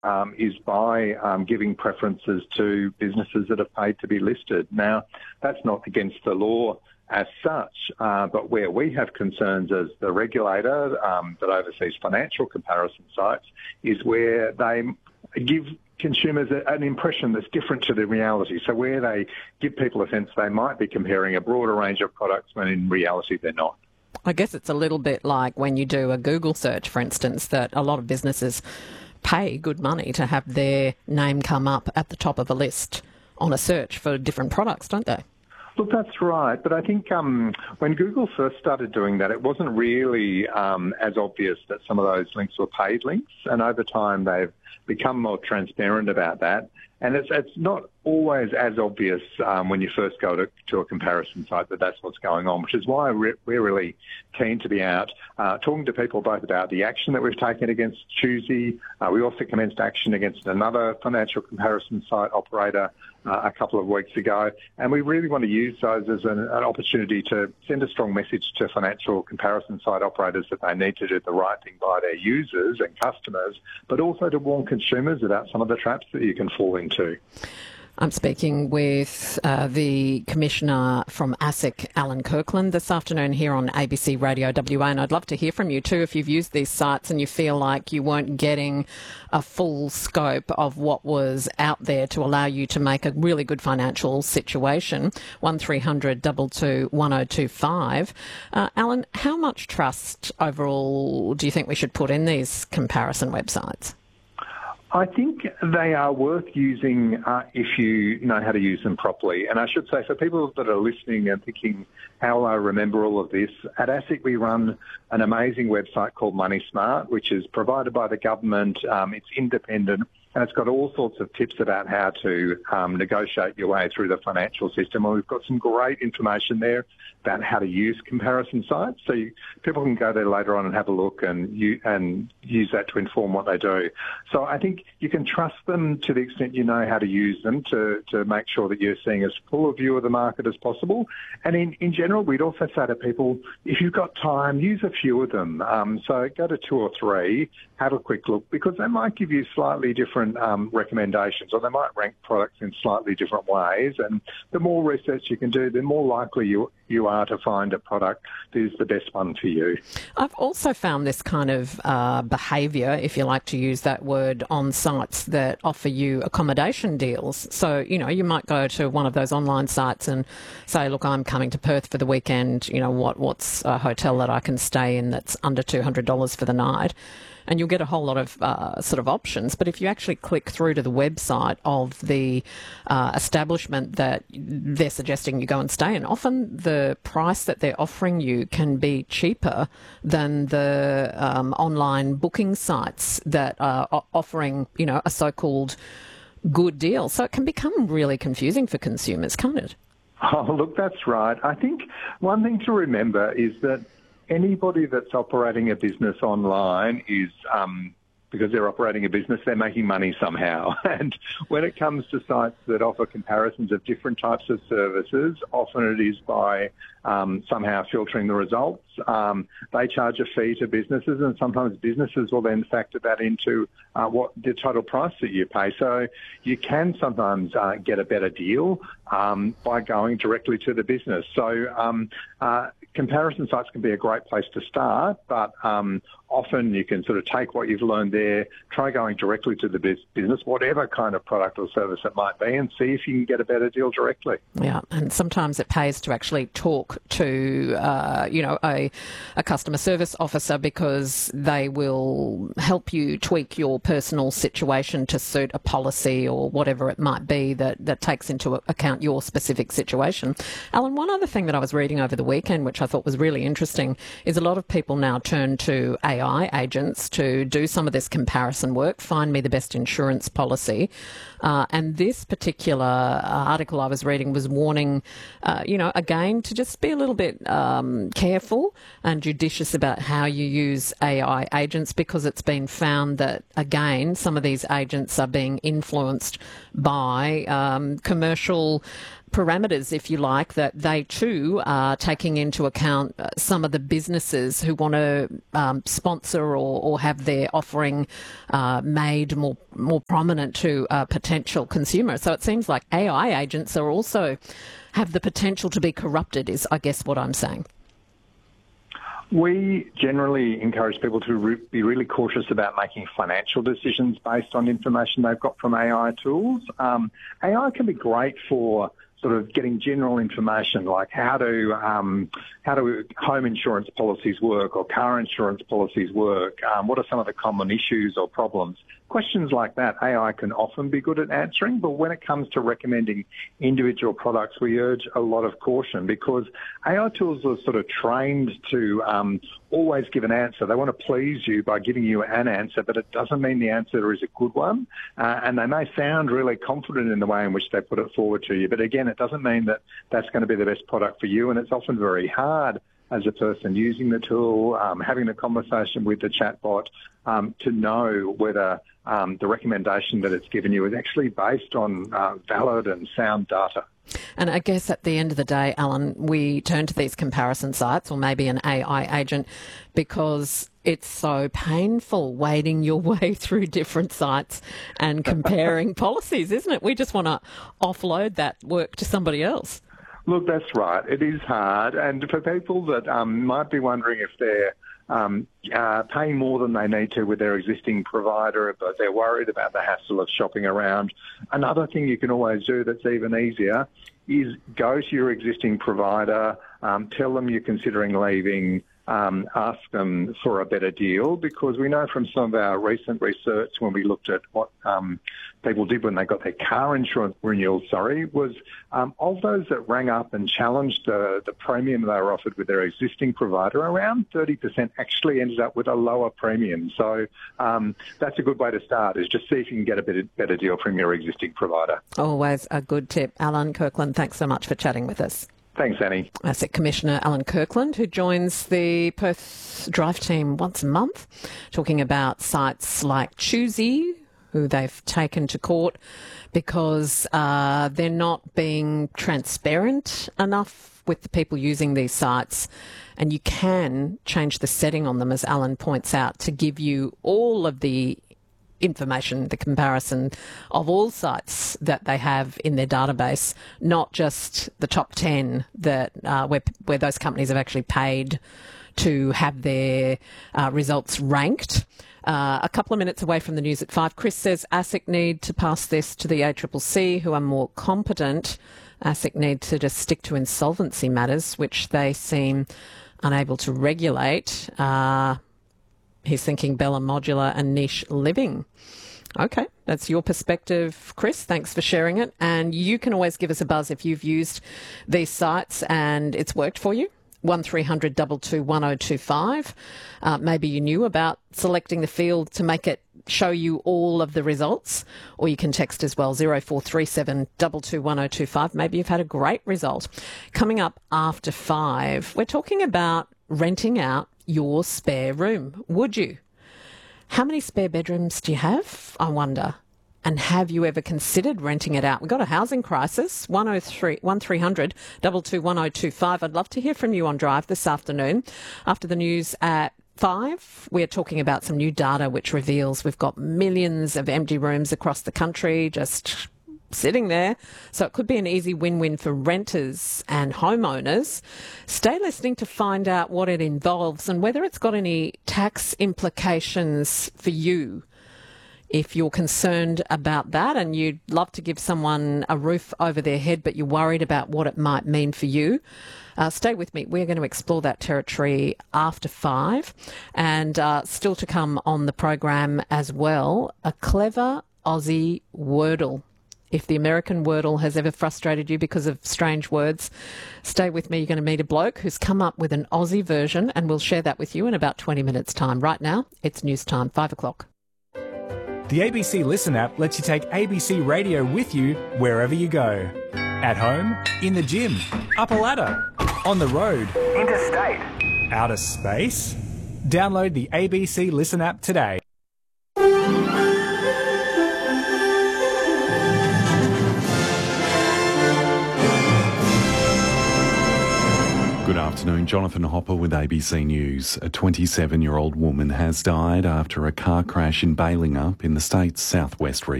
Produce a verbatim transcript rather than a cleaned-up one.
um, is by um, giving preferences to businesses that have paid to be listed. Now, that's not against the law as such, uh, but where we have concerns as the regulator um, that oversees financial comparison sites is where they give consumers an impression that's different to the reality. So where they give people a sense they might be comparing a broader range of products when in reality they're not. I guess it's a little bit like when you do a Google search, for instance, that a lot of businesses pay good money to have their name come up at the top of a list on a search for different products, don't they? Look, that's right. But I think um, when Google first started doing that, it wasn't really um, as obvious that some of those links were paid links. And over time, they've become more transparent about that. And it's, it's not always as obvious um, when you first go to, to a comparison site that that's what's going on, which is why we're, we're really keen to be out uh, talking to people both about the action that we've taken against Choosy. Uh, we also commenced action against another financial comparison site operator uh, a couple of weeks ago. And we really want to use those as an, an opportunity to send a strong message to financial comparison site operators that they need to do the right thing by their users and customers, but also to warn consumers about some of the traps that you can fall into. I'm speaking with uh, the Commissioner from ASIC, Alan Kirkland, this afternoon here on A B C Radio W A, and I'd love to hear from you too if you've used these sites and you feel like you weren't getting a full scope of what was out there to allow you to make a really good financial situation. one three hundred two two one oh two five. Uh, Alan, how much trust overall do you think we should put in these comparison websites? I think they are worth using uh, if you know how to use them properly. And I should say, for people that are listening and thinking, how will I remember all of this? At ASIC, we run an amazing website called Money Smart, which is provided by the government. Um, it's independent, and it's got all sorts of tips about how to um, negotiate your way through the financial system. And we've got some great information there about how to use comparison sites. So you, people can go there later on and have a look and, you, and use that to inform what they do. So I think you can trust them to the extent you know how to use them to, to make sure that you're seeing as full a view of the market as possible. And in, in general, we'd also say to people, if you've got time, use a few of them. Um, so go to two or three, have a quick look, because they might give you slightly different um, recommendations, or they might rank products in slightly different ways. And the more research you can do, the more likely you you are to find a product that is the best one for you. I've also found this kind of uh, behaviour, if you like to use that word, on sites that offer you accommodation deals. So, you know, you might go to one of those online sites and say, look, I'm coming to Perth for the weekend, you know, what what's a hotel that I can stay in that's under two hundred dollars for the night? And you'll get a whole lot of uh, sort of options. But if you actually click through to the website of the uh, establishment that they're suggesting you go and stay in, often the price that they're offering you can be cheaper than the um, online booking sites that are offering, you know, a so-called good deal. So it can become really confusing for consumers, can't it? Oh, look, that's right. I think one thing to remember is that anybody that's operating a business online is, um, because they're operating a business, they're making money somehow. And when it comes to sites that offer comparisons of different types of services, often it is by um, somehow filtering the results. Um, they charge a fee to businesses, and sometimes businesses will then factor that into uh, what the total price that you pay. So you can sometimes uh, get a better deal um, by going directly to the business. So um, uh, comparison sites can be a great place to start, but um, often you can sort of take what you've learned there, try going directly to the business, whatever kind of product or service it might be, and see if you can get a better deal directly. Yeah, and sometimes it pays to actually talk to, uh, you know, a, a customer service officer, because they will help you tweak your personal situation to suit a policy or whatever it might be that, that takes into account your specific situation. Alan, one other thing that I was reading over the weekend, which I thought was really interesting, is a lot of people now turn to A I agents to do some of this comparison work, find me the best insurance policy. Uh, and this particular article I was reading was warning, uh, you know, again, to just be a little bit um, careful and judicious about how you use A I agents, because it's been found that, again, some of these agents are being influenced by um, commercial parameters, if you like, that they too are taking into account uh, some of the businesses who want to um, sponsor or, or have their offering uh, made more more prominent to a potential consumer. So it seems like A I agents are also have the potential to be corrupted, is I guess what I'm saying. We generally encourage people to re- be really cautious about making financial decisions based on information they've got from A I tools. Um, A I can be great for sort of getting general information like how do um, how do home insurance policies work or car insurance policies work? Um, what are some of the common issues or problems? Questions like that, A I can often be good at answering, but when it comes to recommending individual products, we urge a lot of caution because A I tools are sort of trained to um, always give an answer. They want to please you by giving you an answer, but it doesn't mean the answer is a good one. Uh, and they may sound really confident in the way in which they put it forward to you, but again, it doesn't mean that that's going to be the best product for you, and it's often very hard as a person using the tool, um, having a conversation with the chatbot, um, to know whether um, the recommendation that it's given you is actually based on uh, valid and sound data. And I guess at the end of the day, Alan, we turn to these comparison sites or maybe an A I agent because it's so painful wading your way through different sites and comparing policies, isn't it? We just want to offload that work to somebody else. Look, that's right. It is hard. And for people that um, might be wondering if they're um, uh, paying more than they need to with their existing provider, but they're worried about the hassle of shopping around, another thing you can always do that's even easier is go to your existing provider, um, tell them you're considering leaving, Um, ask them for a better deal, because we know from some of our recent research when we looked at what um, people did when they got their car insurance renewal, sorry, was um, of those that rang up and challenged the, the premium they were offered with their existing provider, around thirty percent actually ended up with a lower premium. So um, that's a good way to start, is just see if you can get a better, better deal from your existing provider. Always a good tip. Alan Kirkland, thanks so much for chatting with us. Thanks, Annie. Asset Commissioner Alan Kirkland, who joins the Perth Drive team once a month, talking about sites like Choosy, who they've taken to court because uh, they're not being transparent enough with the people using these sites. And you can change the setting on them, as Alan points out, to give you all of the information, the comparison of all sites that they have in their database, not just the top ten that uh, where, where those companies have actually paid to have their uh, results ranked. Uh, a couple of minutes away from the news at five, Chris says ASIC need to pass this to the A C C C, who are more competent. ASIC need to just stick to insolvency matters, which they seem unable to regulate. Uh, He's thinking Bella Modular and Niche Living. Okay, that's your perspective, Chris. Thanks for sharing it. And you can always give us a buzz if you've used these sites and it's worked for you. one three hundred two two one oh two five. Uh, maybe you knew about selecting the field to make it show you all of the results, or you can text as well, zero four three seven two two one oh two five. Maybe you've had a great result. Coming up after five, we're talking about renting out your spare room. Would you? How many spare bedrooms do you have, I wonder? And have you ever considered renting it out? We've got a housing crisis. one oh three, one three hundred two two one oh two five. I'd love to hear from you on Drive this afternoon. After the news at five, we're talking about some new data which reveals we've got millions of empty rooms across the country just sitting there. So it could be an easy win-win for renters and homeowners. Stay listening to find out what it involves and whether it's got any tax implications for you. If you're concerned about that and you'd love to give someone a roof over their head, but you're worried about what it might mean for you, uh, stay with me. We're going to explore that territory after five. And uh, still to come on the program as well, a clever Aussie Wordle. If the American Wordle has ever frustrated you because of strange words, stay with me. You're going to meet a bloke who's come up with an Aussie version, and we'll share that with you in about twenty minutes' time. Right now, it's news time, five o'clock. The A B C Listen app lets you take A B C Radio with you wherever you go. At home, in the gym, up a ladder, on the road, interstate, outer space. Download the A B C Listen app today. afternoon. Jonathan Hopper with A B C News. A twenty-seven-year-old woman has died after a car crash in Balingup in the state's southwest region.